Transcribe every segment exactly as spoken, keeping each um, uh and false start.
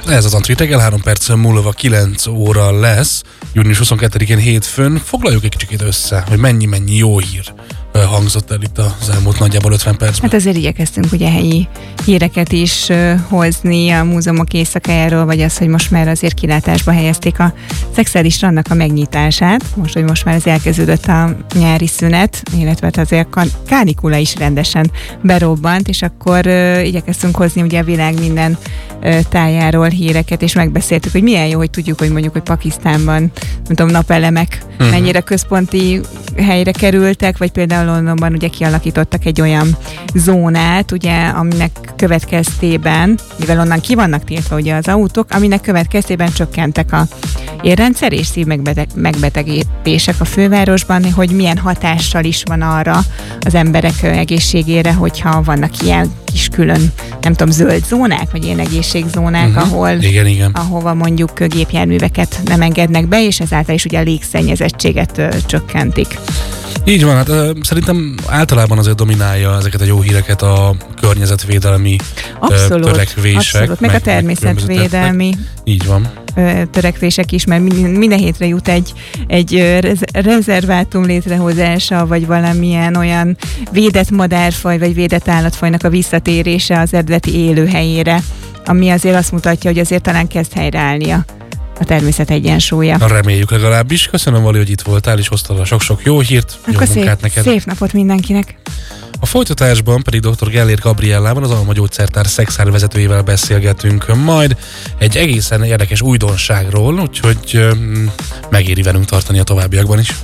Ez az Antrit reggel, három perc múlva kilenc óra lesz, június huszonkettedikén hétfőn. Foglaljuk egy kicsit össze, hogy mennyi-mennyi jó hír hangzott el itt az elmúlt nagyjából ötven percben. Hát azért igyekeztünk ugye helyi híreket is uh, hozni a múzeumok éjszakájáról, vagy az, hogy most már azért kilátásba helyezték a Szexárdi strandnak a megnyitását, most, hogy most már az elkezdődött a nyári szünet, illetve azért a kánikula is rendesen berobbant, és akkor uh, igyekeztünk hozni ugye a világ minden uh, tájáról híreket, és megbeszéltük, hogy milyen jó, hogy tudjuk, hogy mondjuk, hogy Pakisztánban, nem tudom, napelemek uh-huh. mennyire központi helyre kerültek, vagy például Londonban ugye kialakítottak egy olyan zónát, ugye, aminek következtében, mivel onnan ki vannak tiltva ugye az autók, aminek következtében csökkentek a érrendszer és szív megbetegedések a fővárosban, hogy milyen hatással is van arra az emberek egészségére, hogyha vannak ilyen kis külön, nem tudom, zöld zónák, vagy ilyen egészségzónák, uh-huh. ahol, igen, igen. ahova mondjuk gépjárműveket nem engednek be, és ezáltal is ugye a légszennyezettséget ö, csökkentik. Így van, hát szerintem általában azért dominálja ezeket a jó híreket a környezetvédelmi abszolút, törekvések. Abszolút, meg, meg a természetvédelmi így van. törekvések is, mert minden hétre jut egy, egy rezervátum létrehozása, vagy valamilyen olyan védett madárfaj, vagy védett állatfajnak a visszatérése az eredeti élőhelyére, ami azért azt mutatja, hogy azért talán kezd helyreállni a a természet egyensúlya. Na, reméljük legalábbis. Köszönöm, Vali, hogy itt voltál, és hoztad a sok-sok jó hírt. Akkor jó szép, munkát neked. Szép napot mindenkinek. A folytatásban pedig dr. Gellér Gabriellával, az Alma Gyógyszertár Szexárd vezetőjével beszélgetünk majd egy egészen érdekes újdonságról, úgyhogy um, megéri velünk tartani a továbbiakban is.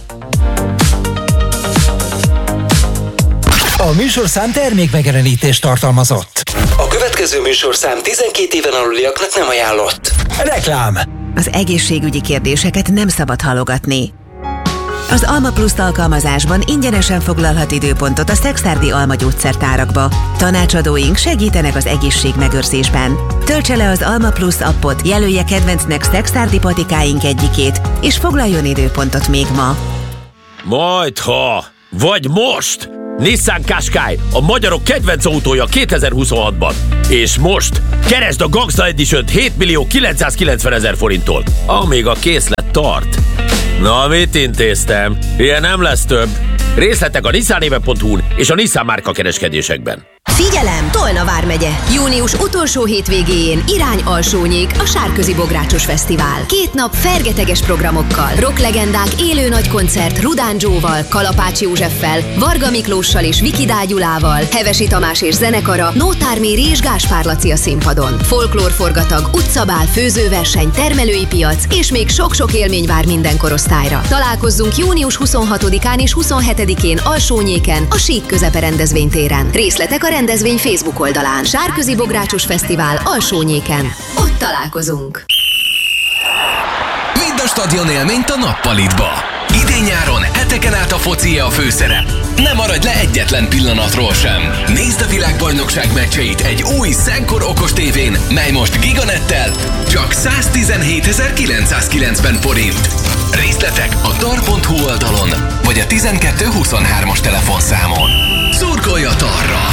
A műsorszám termékmegjelenítést tartalmazott. A következő műsorszám tizenkét éven aluliaknak nem ajánlott. Reklám. Az egészségügyi kérdéseket nem szabad halogatni. Az Alma Plus alkalmazásban ingyenesen foglalhat időpontot a szexárdi Alma Gyógyszertárakba. Tanácsadóink segítenek az egészségmegőrzésben. Töltse le az Alma Plus appot, jelölje kedvencnek szexárdi patikáink egyikét, és foglaljon időpontot még ma. Majdha, vagy most! Nissan Qashqai, a magyarok kedvenc autója kétezer-huszonhatban. És most keresd a Gangsta Edition-t hét millió kilencszázkilencvenezer forinttól, amíg a készlet tart. Na, mit intéztem? Ilyen nem lesz több. Részletek a nissanéve pont hu-n és a Nissan márka kereskedésekben. Figyelem! Tolna vármegye. Június utolsó hétvégéjén irány Alsónyék, a Sárközi Bográcsos Fesztivál. Két nap fergeteges programokkal, rocklegendák élő nagykoncert Rudán Joe-val, Kalapács Józseffel, Varga Miklóssal és Viki Dágyulával, Hevesi Tamás és zenekara, Nótár Méri és Gáspár Laci a színpadon. Folklórforgatag, utcabál, főzőverseny, termelői piac és még sok-sok élmény vár minden korosztályra. Találkozzunk június huszonhatodikán és huszonhetedikén Alsónyéken, a Sík Közepe rendezvénytéren. Részletek a rendezvény Facebook oldalán. Sárközi Bográcsos Fesztivál Alsónyéken. Ott találkozunk. Vidd a stadion élményt a nappalitba. Idén-nyáron heteken át a focia a főszerep. Ne maradj le egyetlen pillanatról sem. Nézd a világbajnokság meccseit egy új Szenkor okos tévén, mely most Giganettel csak száztizenhétezer-kilencszázkilencven forint. Részletek a tar pont hu oldalon, vagy a tizenkettő huszonhármas telefonszámon. Szurkolj a Tarral!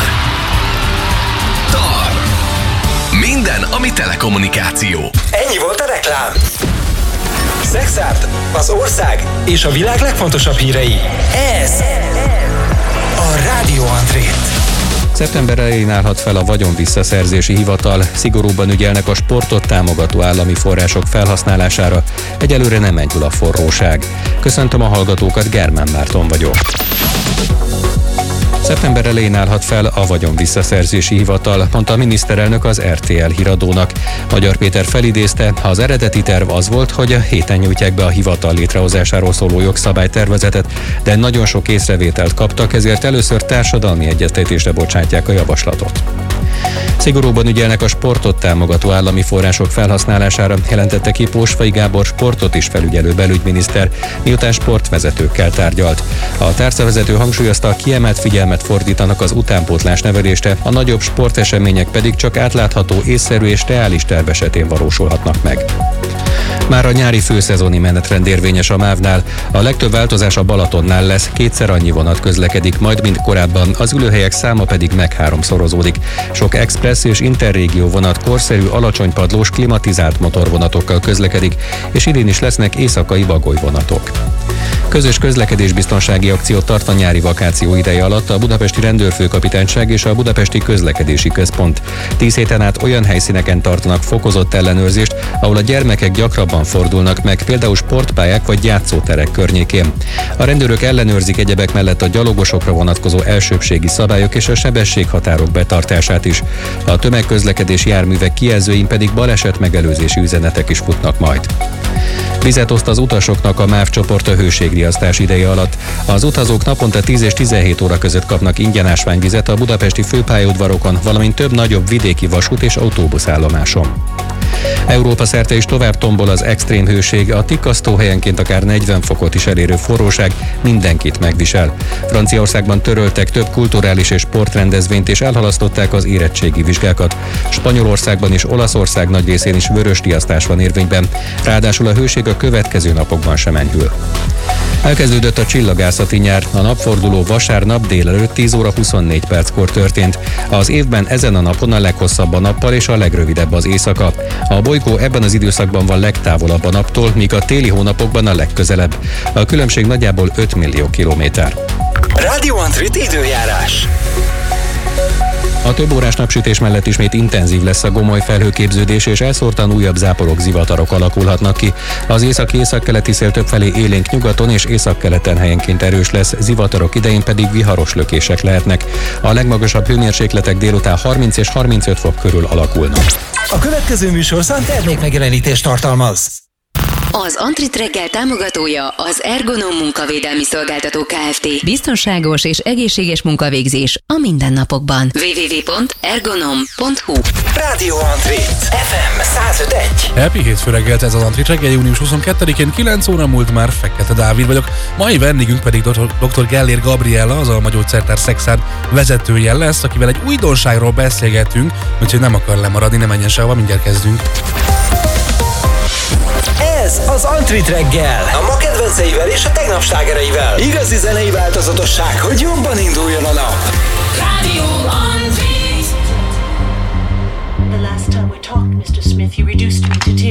Tar! Minden, ami telekommunikáció. Ennyi volt a reklám. Szexárd, az ország és a világ legfontosabb hírei. Ez a Rádió Antrit. Szeptember elején állhat fel a vagyonvisszaszerzési hivatal, szigorúbban ügyelnek a sportot támogató állami források felhasználására, egyelőre nem enyhül a forróság. Köszöntöm a hallgatókat, Germán Márton vagyok. Szeptember elején állhat fel a vagyonvisszaszerzési hivatal, mondta a miniszterelnök az er té el híradónak. Magyar Péter felidézte, ha az eredeti terv az volt, hogy a héten nyújtják be a hivatal létrehozásáról szóló jogszabálytervezetet, de nagyon sok észrevételt kaptak, ezért először társadalmi egyeztetésre bocsátják a javaslatot. Szigorúban ügyelnek a sportot támogató állami források felhasználására, jelentette ki Pósfai Gábor sportot is felügyelő belügyminiszter, miután sportvezetőkkel tárgyalt. A tárcavezető hangsúlyozta, kiemelt figyelmet fordítanak az utánpótlás nevelésre, a nagyobb sportesemények pedig csak átlátható, észszerű és reális terv esetén valósulhatnak meg. Már a nyári főszezoni menetrend érvényes a MÁV-nál. A legtöbb változás a Balatonnál lesz, kétszer annyi vonat közlekedik, majd mint korábban, az ülőhelyek száma pedig megháromszorozódik. Sok express és interrégió vonat korszerű, alacsonypadlós, klimatizált motorvonatokkal közlekedik, és idén is lesznek éjszakai bagolyvonatok. Közös közlekedésbiztonsági akciót tart a nyári vakáció ideje alatt a Budapesti Rendőrfőkapitányság és a Budapesti Közlekedési Központ. Tíz héten át olyan helyszíneken tartanak fokozott ellenőrzést, ahol a gyermekek gyakrabban fordulnak meg, például sportpályák vagy játszóterek környékén. A rendőrök ellenőrzik egyebek mellett a gyalogosokra vonatkozó elsőbbségi szabályok és a sebességhatárok betartását is. A tömegközlekedési járművek kijelzőin pedig baleset megelőzési üzenetek is futnak majd. Vizet oszt az utasoknak a MÁV csoport a hőségriasztás ideje alatt. Az utazók naponta tíz és tizenhét óra között kapnak ingyen ásványvizet a budapesti főpályaudvarokon, valamint több nagyobb vidéki vasút és autóbuszállomáson. Európa szerte is tovább tombol az extrém hőség, a tikkasztó helyenként akár negyven fokot is elérő forróság mindenkit megvisel. Franciaországban töröltek több kulturális és sportrendezvényt és elhalasztották az érettségi vizsgákat. Spanyolországban és Olaszország nagy részén is vörös riasztás van érvényben, ráadásul a hőség a következő napokban sem enyhül. Elkezdődött a csillagászati nyár, a napforduló vasárnap délelőtt tíz óra huszonnégy perckor történt. Az évben ezen a napon a leghosszabb a nappal és a legrövidebb az éjszaka. A bolygó ebben az időszakban van legtávolabb a naptól, míg a téli hónapokban a legközelebb. A különbség nagyjából öt millió kilométer. Rádió Antrit időjárás. A több órás napsütés mellett ismét intenzív lesz a gomoly felhőképződés, és elszórtan újabb záporok, zivatarok alakulhatnak ki. Az észak-északkeleti szél többfelé élénk nyugaton és északkeleten helyenként erős lesz, zivatarok idején pedig viharos lökések lehetnek. A legmagasabb hőmérsékletek délután harminc és harmincöt fok körül alakulnak. A következő műsorszám termékmegjelenítést tartalmaz. Az Antrit reggel támogatója az Ergonom munkavédelmi szolgáltató Kft. Biztonságos és egészséges munkavégzés a mindennapokban. double-u double-u double-u pont ergonom pont hu Rádió Antrit ef em száz öt egy. Happy hétfő reggelt, ez az Antrit reggel, június huszonkettedikén, kilenc óra múlt már, Fekete Dávid vagyok. Mai vendégünk pedig dr. Gellér Gabriella, az Almagyógyszertár Szexárd vezetője lesz, akivel egy újdonságról beszélgetünk, úgyhogy nem akar lemaradni, nem menjen sehova, mindjárt kezdünk. Ez az Antrit reggel, a ma kedvenceivel és a tegnap slágereivel. Igazi zenei változatosság, hogy jobban induljon a nap.